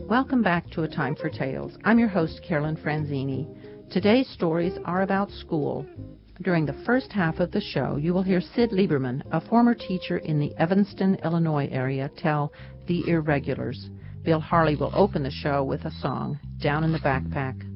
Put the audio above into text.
Welcome back to A Time for Tales. I'm your host, Carolyn Franzini. Today's stories are about school. During the first half of the show, you will hear Sid Lieberman, a former teacher in the Evanston, Illinois area, tell The Irregulars. Bill Harley will open the show with a song, Down in the Backpack.